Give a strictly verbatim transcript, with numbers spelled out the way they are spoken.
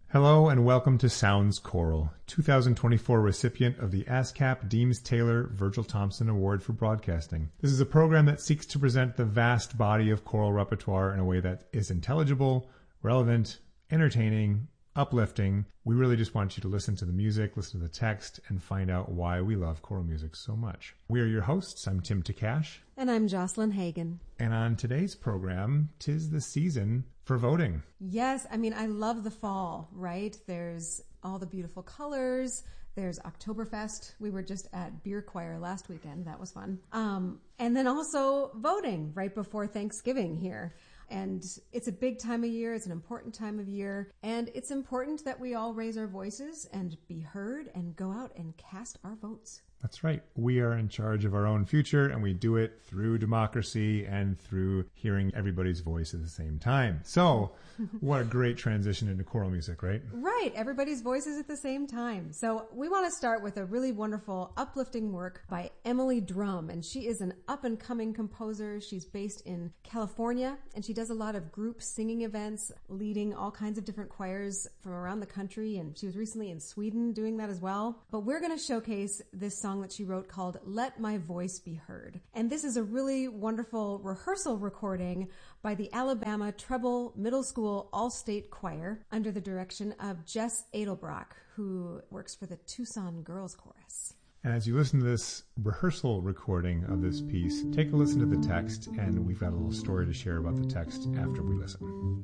Hello and welcome to Sounds Choral, twenty twenty-four recipient of the ASCAP Deems Taylor Virgil Thompson Award for Broadcasting. This is a program that seeks to present the vast body of choral repertoire in a way that is intelligible, relevant, entertaining, uplifting. We really just want you to listen to the music, listen to the text, and find out why we love choral music so much. We are your hosts. I'm Tim Takash. And I'm Jocelyn Hagan. And on today's program, 'tis the season for voting. Yes, I mean, I love the fall, right? There's all the beautiful colors. There's Oktoberfest. We were just at Beer Choir last weekend. That was fun. Um, and then also voting right before Thanksgiving here. And it's a big time of year. It's an important time of year. And it's important that we all raise our voices and be heard and go out and cast our votes. That's right. We are in charge of our own future, and we do it through democracy and through hearing everybody's voice at the same time. So, what a great transition into choral music, right? Right. Everybody's voices at the same time. So, we want to start with a really wonderful, uplifting work by Emily Drum. And she is an up-and-coming composer. She's based in California, and she does a lot of group singing events, leading all kinds of different choirs from around the country. And she was recently in Sweden doing that as well. But we're going to showcase this song that she wrote called Let My Voice Be Heard. And this is a really wonderful rehearsal recording by the Alabama Treble Middle School All-State Choir under the direction of Jess Edelbrock, who works for the Tucson Girls Chorus. And as you listen to this rehearsal recording of this piece, take a listen to the text, and we've got a little story to share about the text after we listen.